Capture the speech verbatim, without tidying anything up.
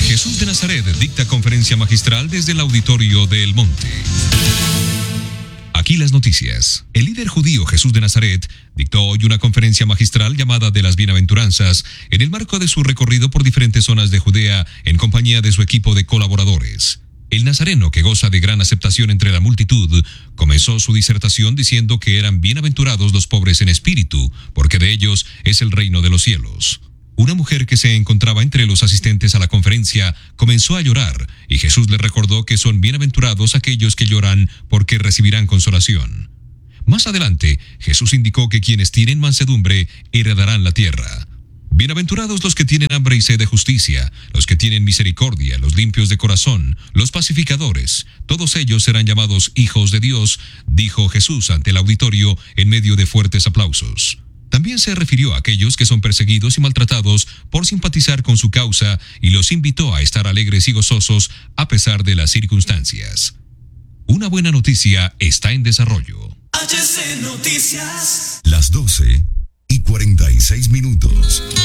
Jesús de Nazaret dicta conferencia magistral desde el auditorio de El Monte. Aquí las noticias. El líder judío Jesús de Nazaret dictó hoy una conferencia magistral llamada de las Bienaventuranzas en el marco de su recorrido por diferentes zonas de Judea en compañía de su equipo de colaboradores. El nazareno, que goza de gran aceptación entre la multitud, comenzó su disertación diciendo que eran bienaventurados los pobres en espíritu, porque de ellos es el reino de los cielos. Una mujer que se encontraba entre los asistentes a la conferencia comenzó a llorar, y Jesús le recordó que son bienaventurados aquellos que lloran porque recibirán consolación. Más adelante, Jesús indicó que quienes tienen mansedumbre heredarán la tierra. Bienaventurados los que tienen hambre y sed de justicia, los que tienen misericordia, los limpios de corazón, los pacificadores, todos ellos serán llamados hijos de Dios, dijo Jesús ante el auditorio en medio de fuertes aplausos. También se refirió a aquellos que son perseguidos y maltratados por simpatizar con su causa y los invitó a estar alegres y gozosos a pesar de las circunstancias. Una buena noticia está en desarrollo. H C Noticias. Las doce y cuarenta y seis minutos.